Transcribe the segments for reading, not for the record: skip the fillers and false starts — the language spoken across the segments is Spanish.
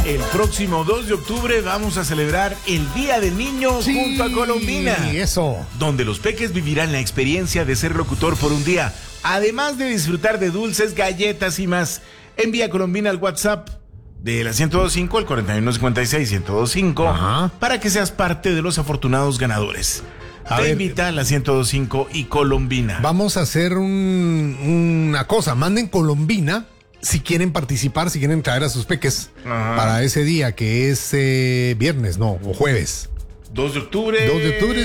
El próximo 2 de octubre vamos a celebrar el Día del Niño junto a Colombina. Eso. Donde los peques vivirán la experiencia de ser locutor por un día, además de disfrutar de dulces, galletas y más. Envía Colombina al WhatsApp de la 102.5 al 4156-1025 para que seas parte de los afortunados ganadores. Te invita a la 102.5 y Colombina. Vamos a hacer una cosa. Manden Colombina si quieren participar, si quieren traer a sus peques para ese día que es viernes, o jueves. 2 de octubre. 2 de octubre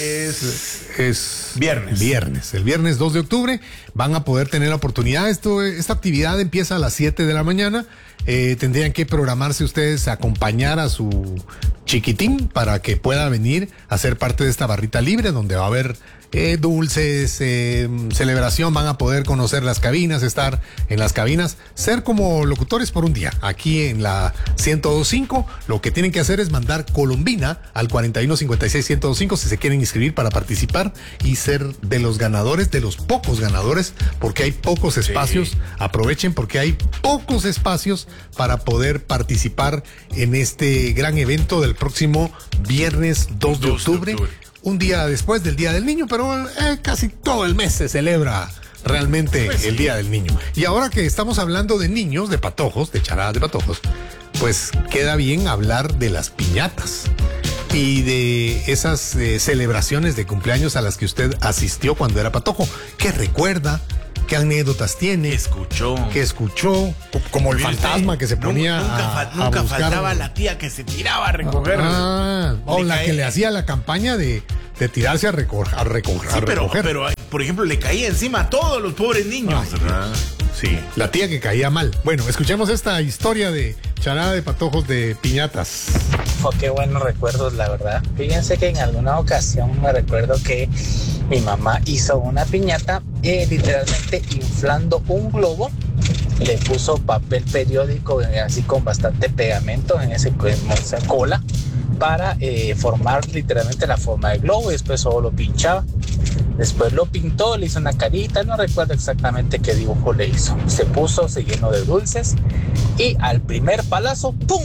es viernes. Viernes. El viernes 2 de octubre van a poder tener la oportunidad. Esta actividad empieza a las 7 de la mañana. Tendrían que programarse ustedes a acompañar a su chiquitín para que pueda venir a ser parte de esta barrita libre donde va a haber dulces, celebración, van a poder conocer las cabinas, estar en las cabinas, ser como locutores por un día. Aquí en la 102.5, lo que tienen que hacer es mandar Colombina al 4156-1025 si se quieren inscribir para participar y ser de los ganadores, de los pocos ganadores, porque hay pocos espacios. Aprovechen porque hay pocos espacios para poder participar en este gran evento del próximo viernes 2 de octubre. Un día después del Día del Niño, pero casi todo el mes se celebra realmente el Día del Niño. Y ahora que estamos hablando de niños, de patojos, de charadas de patojos, pues queda bien hablar de las piñatas y de esas celebraciones de cumpleaños a las que usted asistió cuando era patojo. ¿Qué recuerda? ¿Qué anécdotas tiene? ¿Qué escuchó? Como el fantasma que se ponía nunca faltaba la tía que se tiraba a recoger. O la que le hacía la campaña de tirarse a recoger. Pero, por ejemplo, le caía encima a todos los pobres niños. Sí, la tía que caía mal. Bueno, escuchemos esta historia de charada de patojos de piñatas. Qué buenos recuerdos, la verdad. Fíjense que en alguna ocasión me recuerdo que mi mamá hizo una piñata literalmente inflando un globo. Le puso papel periódico así con bastante pegamento en esa cola para formar literalmente la forma del globo y después solo lo pinchaba. Después lo pintó, le hizo una carita, no recuerdo exactamente qué dibujo le hizo. Se llenó de dulces y al primer palazo, ¡pum!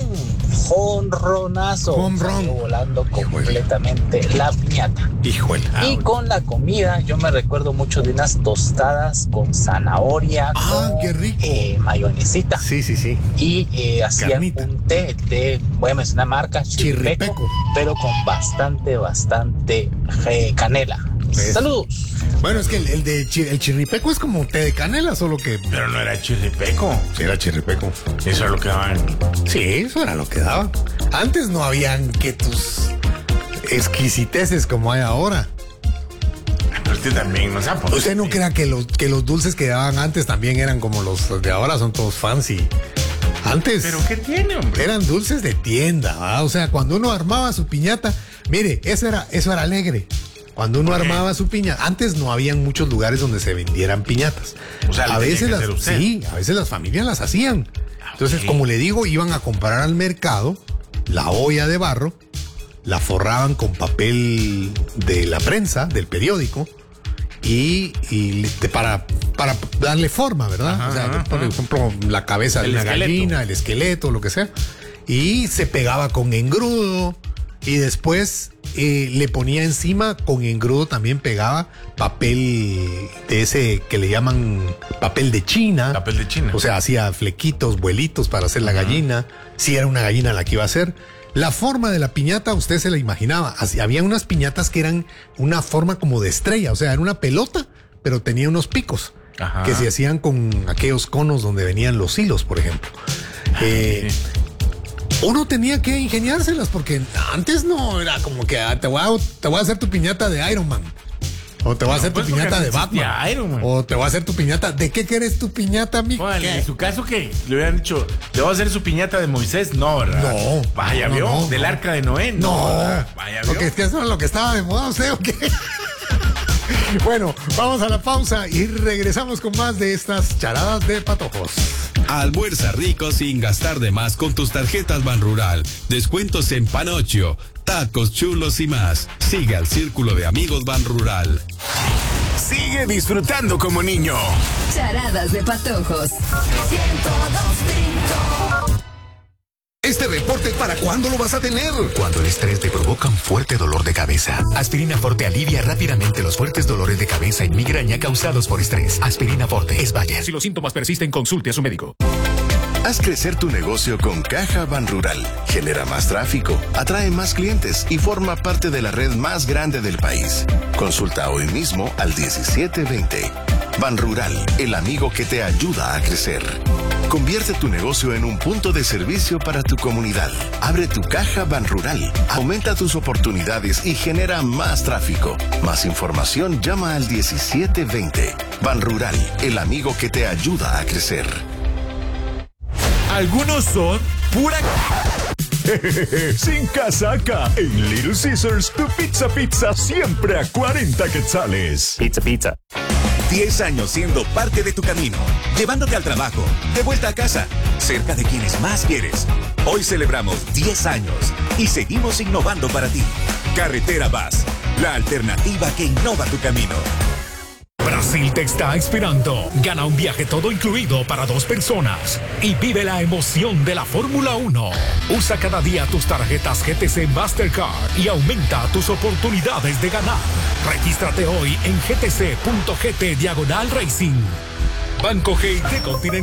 Jonronazo. Salió volando completamente la piñata. Híjole. Y con la comida, yo me recuerdo mucho de unas tostadas con zanahoria, con qué rico. Mayonesita. Sí. Y hacían un té, voy a mencionar marca, Chirripeco, pero con bastante canela. ¡Saludos! Bueno, es que el chirripeco es como té de canela, solo que... Pero no era chirripeco. Sí, era chirripeco. Eso era lo que daban. Sí, eso era lo que daban. Antes no habían que tus exquisiteces como hay ahora. Pero usted también, ¿no sabe? Usted no crea que los dulces que daban antes también eran como los de ahora, son todos fancy. Antes... ¿Pero qué tiene, hombre? Eran dulces de tienda, ¿verdad? O sea, cuando uno armaba su piñata, mire, eso era alegre. Cuando uno armaba su piñata, antes no habían muchos lugares donde se vendieran piñatas. O sea, a veces las familias las hacían. Entonces, como le digo, iban a comprar al mercado la olla de barro, la forraban con papel de la prensa, del periódico, y para darle forma, ¿verdad? Por ejemplo, la cabeza de una gallina, el esqueleto, lo que sea. Y se pegaba con engrudo. Y después le ponía encima, con engrudo también pegaba papel de ese que le llaman papel de China. Papel de China. O sea, hacía flequitos, vuelitos para hacer la gallina. Si era una gallina la que iba a hacer. La forma de la piñata, usted se la imaginaba. Había unas piñatas que eran una forma como de estrella. O sea, era una pelota, pero tenía unos picos. Que se hacían con aquellos conos donde venían los hilos, por ejemplo. Uno tenía que ingeniárselas porque antes no era como que te voy a hacer tu piñata de Iron Man. O te voy a hacer tu piñata de Batman. Iron Man. O te voy a hacer tu piñata. ¿De qué quieres tu piñata, mi? En su caso que le hubieran dicho, ¿le voy a hacer su piñata de Moisés? No, ¿verdad? No. Vaya, ¿vio? No. Del arca de Noé. No. Vaya, ¿vio? Porque es que eso es lo que estaba de moda, ¿o qué? Bueno, vamos a la pausa y regresamos con más de estas charadas de patojos. Almuerza rico sin gastar de más con tus tarjetas Banrural. Descuentos en Panochio, tacos chulos y más. Sigue al Círculo de Amigos Banrural. Sigue disfrutando como niño. Charadas de patojos. 102.5. Este reporte, ¿para cuándo lo vas a tener? Cuando el estrés te provoca un fuerte dolor de cabeza. Aspirina Forte alivia rápidamente los fuertes dolores de cabeza y migraña causados por estrés. Aspirina Forte es Bayer. Si los síntomas persisten, consulte a su médico. Haz crecer tu negocio con Caja Banrural. Genera más tráfico, atrae más clientes y forma parte de la red más grande del país. Consulta hoy mismo al 1720. Banrural, el amigo que te ayuda a crecer. Convierte tu negocio en un punto de servicio para tu comunidad. Abre tu Caja Banrural, aumenta tus oportunidades y genera más tráfico. Más información, llama al 1720. Banrural, el amigo que te ayuda a crecer. Algunos son pura... Sin casaca. En Little Caesars, tu pizza siempre a 40 quetzales. Pizza. 10 años siendo parte de tu camino, llevándote al trabajo, de vuelta a casa, cerca de quienes más quieres. Hoy celebramos 10 años y seguimos innovando para ti. Carretera Vaz, la alternativa que innova tu camino. Brasil te está esperando. Gana un viaje todo incluido para 2 personas y vive la emoción de la Fórmula 1. Usa cada día tus tarjetas GTC Mastercard y aumenta tus oportunidades de ganar. Regístrate hoy en gtc.gt/racing. Banco GIT Continental.